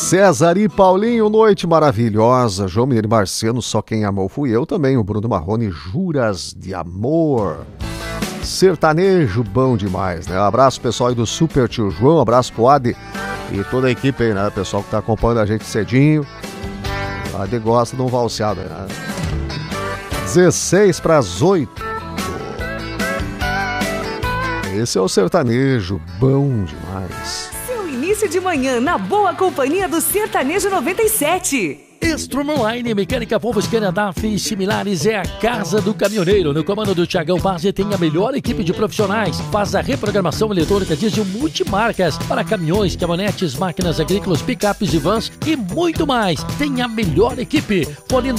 César e Paulinho, noite maravilhosa. João Mineiro e Marciano, só quem amou fui eu também. O Bruno Marrone, Juras de Amor. Sertanejo bom demais, né? Abraço pessoal aí do Super Tio João, abraço pro Ade e toda a equipe aí, né? Pessoal que tá acompanhando a gente cedinho. O Ade gosta de um valseado, né? 6:16. Esse é o sertanejo bom demais. Seu início de manhã na boa companhia do Sertanejo 97. Strumline, Mecânica Volvo, Canadá e similares é a casa do caminhoneiro. No comando do Thiagão Base tem a melhor equipe de profissionais. Faz a reprogramação eletrônica diesel multimarcas para caminhões, caminhonetes, máquinas agrícolas, picapes e vans e muito mais. Tem a melhor equipe. Fone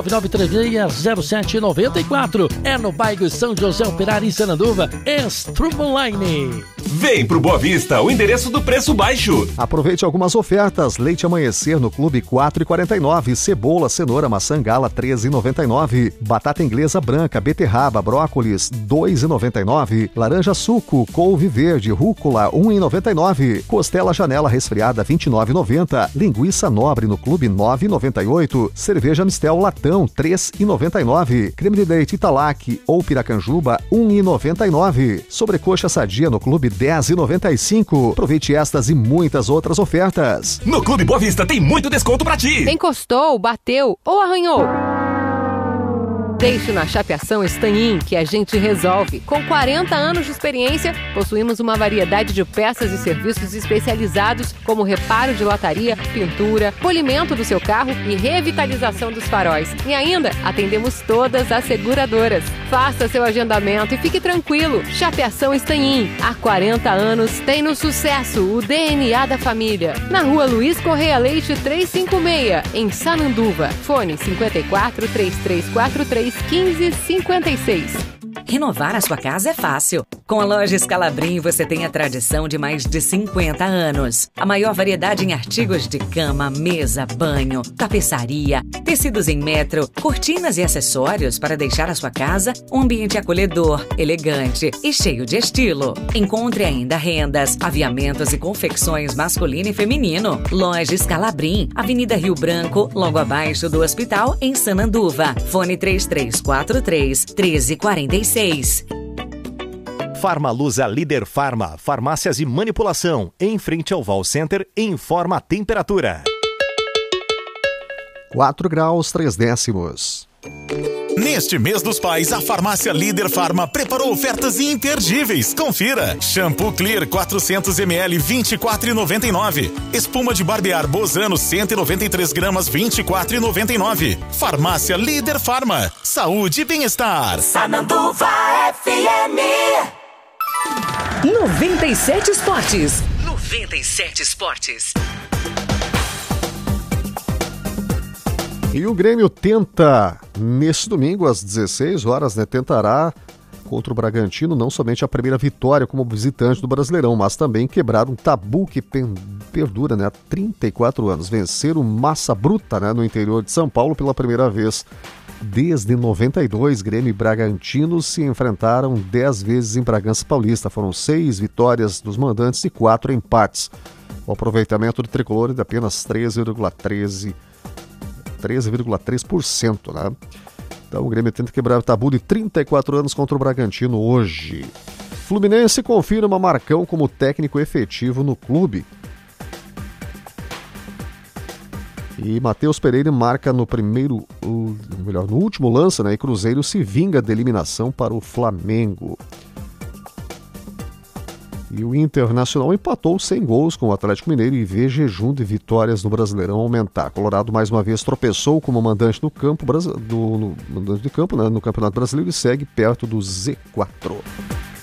999360794. É no bairro São José Operário em Sananduva. Strumline. Vem pro Boa Vista, o endereço do preço baixo. Aproveite algumas ofertas. Leite Amanhecer no Clube 4,49. Cebola, cenoura, maçã gala 13,99. Batata inglesa branca, beterraba, brócolis 2,99. Laranja suco, couve verde, rúcula 1,99. Costela janela resfriada 29,90. Linguiça nobre no Clube 9,98. Cerveja Mistel latão 3,99. Creme de leite Italac ou Piracanjuba 1,99. Sobrecoxa sadia no Clube 10,95. Aproveite estas e muitas outras ofertas. No Clube Boa Vista tem muito desconto pra ti. Encostou, bateu ou arranhou? Deixe na Chapeação Estanhin que a gente resolve. Com 40 anos de experiência, possuímos uma variedade de peças e serviços especializados como reparo de lataria, pintura, polimento do seu carro e revitalização dos faróis. E ainda atendemos todas as seguradoras. Faça seu agendamento e fique tranquilo. Chapeação Estanhin. Há 40 anos tem no sucesso o DNA da família. Na Rua Luiz Correia Leite 356, em Sananduva. Fone 54 3343 1556. Renovar a sua casa é fácil. Com a loja Scalabrin você tem a tradição de mais de 50 anos. A maior variedade em artigos de cama, mesa, banho, tapeçaria, tecidos em metro, cortinas e acessórios para deixar a sua casa um ambiente acolhedor, elegante e cheio de estilo. Encontre ainda rendas, aviamentos e confecções masculino e feminino. Loja Scalabrin, Avenida Rio Branco, logo abaixo do hospital, em Sananduva. Fone 3343 1346. Farmalusa Líder Farma, farmácias e manipulação, em frente ao Val Center, informa a temperatura. 4 graus 3 décimos. Neste mês dos pais, a farmácia Líder Farma preparou ofertas imperdíveis. Confira. Shampoo Clear 400ml 24,99. Espuma de barbear Bozano 193 gramas 24,99. Farmácia Líder Farma. Saúde e bem-estar. Sananduva FM 97 Esportes. 97 Esportes. E o Grêmio tenta, nesse domingo, às 16 horas, né, tentará contra o Bragantino não somente a primeira vitória como visitante do Brasileirão, mas também quebrar um tabu que perdura, né, há 34 anos. Vencer o Massa Bruta, né, no interior de São Paulo pela primeira vez. Desde 92, Grêmio e Bragantino se enfrentaram 10 vezes em Bragança Paulista. Foram 6 vitórias dos mandantes e 4 empates. O aproveitamento do tricolor é de apenas 13,3%, né? Então o Grêmio tenta quebrar o tabu de 34 anos contra o Bragantino hoje. Fluminense confirma Marcão como técnico efetivo no clube. E Matheus Pereira marca no último lance, né? E Cruzeiro se vinga da eliminação para o Flamengo. E o Internacional empatou 100 gols com o Atlético Mineiro e vê jejum de vitórias no Brasileirão aumentar. Colorado mais uma vez tropeçou como mandante no campo, né, no Campeonato Brasileiro e segue perto do Z4.